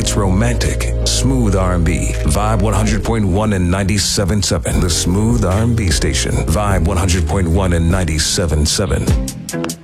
It's romantic, smooth R&B. Vibe 100.1 and 97.7. The smooth R&B station. Vibe 100.1 and 97.7.